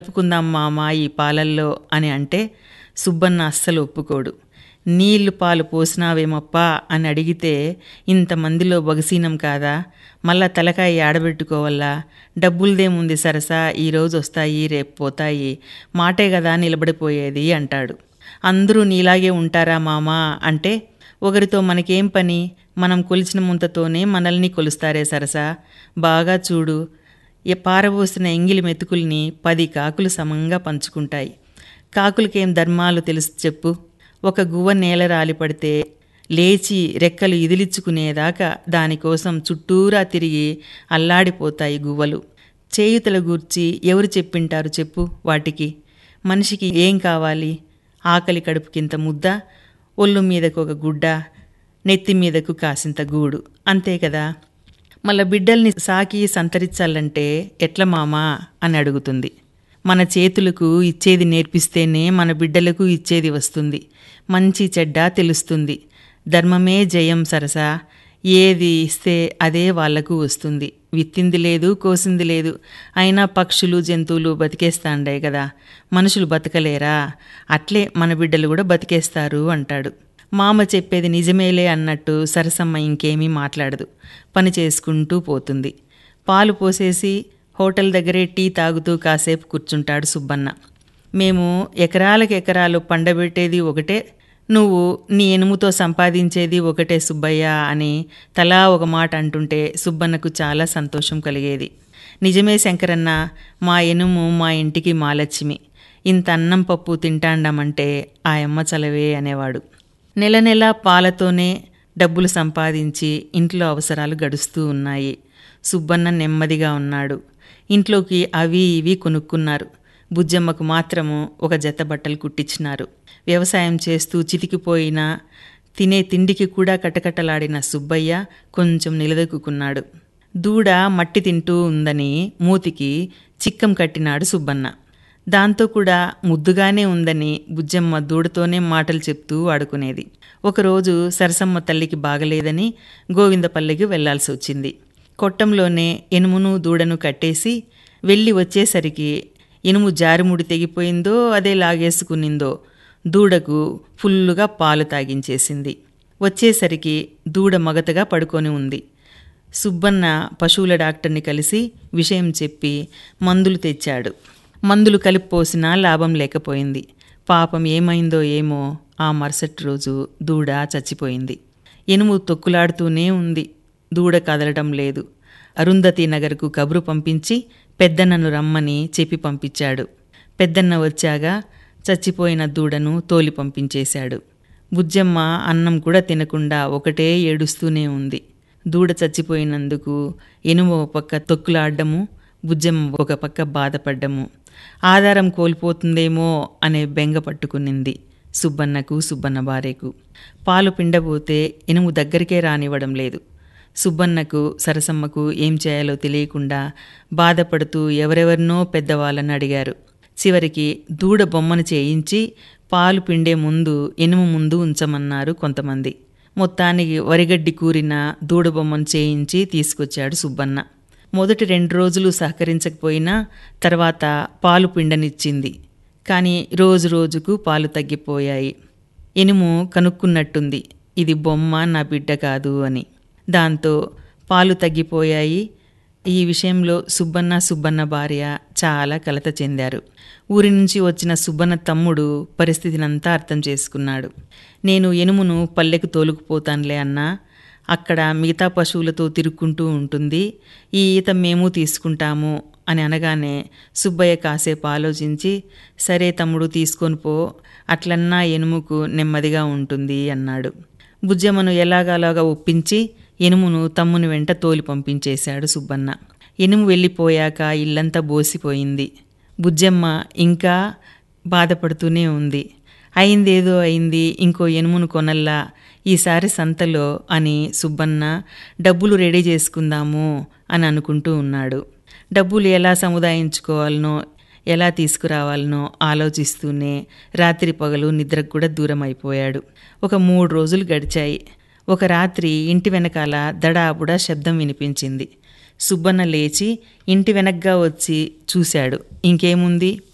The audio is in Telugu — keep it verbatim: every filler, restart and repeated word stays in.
కలుపుకుందాం మామ ఈ పాలల్లో అని అంటే సుబ్బన్న అస్సలు ఒప్పుకోడు. నీళ్లు పాలు పోసినావేమప్పా అని అడిగితే ఇంతమందిలో బొగసీనం కాదా, మళ్ళా తలకాయ ఆడబెట్టుకోవాలా, డబ్బులదేముంది సరసా, ఈరోజు వస్తాయి రేపు పోతాయి, మాటే కదా నిలబడిపోయేది అంటాడు. అందరూ నీలాగే ఉంటారా మామా అంటే, ఒకరితో మనకేం పని, మనం కొలిచిన ముంతతోనే మనల్ని కొలుస్తారే సరసా, బాగా చూడు, ఏ పారబోసిన ఎంగిలి మెతుకుల్ని పది కాకులు సమంగా పంచుకుంటాయి. కాకులకేం ధర్మాలు తెలుసు చెప్పు, ఒక గువ్వ నేల రాలిపడితే లేచి రెక్కలు ఇదిలించుకునేదాకా దానికోసం చుట్టూరా తిరిగి అల్లాడిపోతాయి గువ్వలు. చేయుతల గూర్చి ఎవరు చెప్పింటారు చెప్పు వాటికి. మనిషికి ఏం కావాలి, ఆకలి కడుపుకింత ముద్ద, ఒళ్ళు మీదకు ఒక గుడ్డ, నెత్తి మీదకు కాసింత గూడు, అంతే కదా. మళ్ళా బిడ్డల్ని సాకి సంతరించాలంటే ఎట్ల మామా అని అడుగుతుంది. మన చేతులకు ఇచ్చేది నేర్పిస్తేనే మన బిడ్డలకు ఇచ్చేది వస్తుంది, మంచి చెడ్డ తెలుస్తుంది. ధర్మమే జయం సరసా, ఏది ఇస్తే అదే వాళ్లకు వస్తుంది. విత్తింది లేదు, కోసింది లేదు, అయినా పక్షులు జంతువులు బతికేస్తాండే కదా, మనుషులు బతకలేరా, అట్లే మన బిడ్డలు కూడా బతికేస్తారు అంటాడు. మామ చెప్పేది నిజమేలే అన్నట్టు సరసమ్మ ఇంకేమీ మాట్లాడదు, పని చేసుకుంటూ పోతుంది. పాలు పోసేసి హోటల్ దగ్గరే టీ తాగుతూ కాసేపు కూర్చుంటాడు సుబ్బన్న. మేము ఎకరాలకు ఎకరాలు పండబెట్టేది ఒకటే, నువ్వు నీ ఎనుముతో సంపాదించేది ఒకటే సుబ్బయ్య అని తలా ఒక మాట అంటుంటే సుబ్బన్నకు చాలా సంతోషం కలిగేది. నిజమే శంకరన్న, మా ఎనుము మా ఇంటికి మాలక్ష్మి, ఇంత అన్నం పప్పు తింటాండమంటే ఆ అమ్మ చలవే అనేవాడు. నెల నెల పాలతోనే డబ్బులు సంపాదించి ఇంట్లో అవసరాలు గడుస్తూ ఉన్నాయి. సుబ్బన్న నెమ్మదిగా ఉన్నాడు. ఇంట్లోకి అవి ఇవి కొనుక్కున్నారు. బుజ్జమ్మకు మాత్రము ఒక జత బట్టలు కుట్టించినారు. వ్యవసాయం చేస్తూ చితికిపోయినా తినే తిండికి కూడా కటకటలాడిన సుబ్బయ్య కొంచెం నిలదొక్కున్నాడు. దూడ మట్టి తింటూ ఉందని మూతికి చిక్కం కట్టినాడు సుబ్బన్న. దాంతో కూడా ముద్దుగానే ఉందని బుజ్జమ్మ దూడతోనే మాటలు చెప్తూ ఆడుకునేది. ఒకరోజు సరసమ్మ తల్లికి బాగలేదని గోవిందపల్లికి వెళ్లాల్సి వచ్చింది. కొట్టంలోనే ఎనుమును దూడను కట్టేసి వెళ్ళి వచ్చేసరికి ఇనుము జారుముడి తెగిపోయిందో అదే లాగేసుకునిందో దూడకు ఫుల్లుగా పాలు తాగించేసింది. వచ్చేసరికి దూడ మగతగా పడుకొని ఉంది. సుబ్బన్న పశువుల డాక్టర్ని కలిసి విషయం చెప్పి మందులు తెచ్చాడు. మందులు కలిపిపోసినా లాభం లేకపోయింది. పాపం ఏమైందో ఏమో, ఆ మరుసటి రోజు దూడ చచ్చిపోయింది. ఎనుము తొక్కులాడుతూనే ఉంది, దూడ కదలటం లేదు. అరుంధతి నగర్కు కబురు పంపించి పెద్దన్నను రమ్మని చెప్పి పంపించాడు. పెద్దన్న వచ్చాగా చచ్చిపోయిన దూడను తోలి పంపించేశాడు. బుజ్జమ్మ అన్నం కూడా తినకుండా ఒకటే ఏడుస్తూనే ఉంది. దూడ చచ్చిపోయినందుకు ఎనుము ఒక పక్క తొక్కులాడము, బుజ్జమ్మ ఒక పక్క బాధపడ్డము. ఆధారం కోల్పోతుందేమో అనే బెంగ పట్టుకునింది సుబ్బన్నకు, సుబ్బన్న భార్యకు. పాలు పిండబోతే ఎనుము దగ్గరికే రానివ్వడం లేదు. సుబ్బన్నకు, సరసమ్మకు ఏం చేయాలో తెలియకుండా బాధపడుతూ ఎవరెవరినో పెద్దవాళ్ళని అడిగారు. చివరికి దూడ బొమ్మను చేయించి పాలు పిండే ముందు ఎనుము ముందు ఉంచమన్నారు కొంతమంది. మొత్తానికి వరిగడ్డి కూరిన దూడ బొమ్మను చేయించి తీసుకొచ్చాడు సుబ్బన్న. మొదటి రెండు రోజులు సహకరించకపోయినా తర్వాత పాలు పిండనిచ్చింది. కానీ రోజు రోజుకు పాలు తగ్గిపోయాయి. ఎనుము కనుక్కున్నట్టుంది, ఇది బొమ్మ నా బిడ్డ కాదు అని. దాంతో పాలు తగ్గిపోయాయి. ఈ విషయంలో సుబ్బన్న, సుబ్బన్న భార్య చాలా కలత చెందారు. ఊరి నుంచి వచ్చిన సుబ్బన్న తమ్ముడు పరిస్థితినంతా అర్థం చేసుకున్నాడు. నేను ఎనుమును పల్లెకు తోలుకుపోతానులే అన్నా, అక్కడ మిగతా పశువులతో తిరుక్కుంటూ ఉంటుంది, ఈ ఈత మేము తీసుకుంటాము అని అనగానే సుబ్బయ్య కాసేపు ఆలోచించి, సరే తమ్ముడు తీసుకొని పో, అట్లన్నా ఎనుముకు నెమ్మదిగా ఉంటుంది అన్నాడు. బుజ్జమ్మను ఎలాగలాగా ఒప్పించి ఎనుమును తమ్ముని వెంట తోలి పంపించేశాడు సుబ్బన్న. ఎనుము వెళ్ళిపోయాక ఇల్లంతా బోసిపోయింది. బుజ్జమ్మ ఇంకా బాధపడుతూనే ఉంది. అయిందేదో అయింది, ఇంకో ఎనుమును కొనల్లా ఈసారి సంతలో అని సుబ్బన్న డబ్బులు రెడీ చేసుకుందాము అని అనుకుంటూ ఉన్నాడు. డబ్బులు ఎలా సముదాయించుకోవాలనో ఎలా తీసుకురావాలనో ఆలోచిస్తూనే రాత్రి పగలు నిద్రకు కూడా దూరం అయిపోయాడు. ఒక మూడు రోజులు గడిచాయి. ఒక రాత్రి ఇంటి వెనకాల దడాబుడా శబ్దం వినిపించింది. సుబ్బన్న లేచి ఇంటి వెనక్గా వచ్చి చూశాడు. ఇంకేముంది,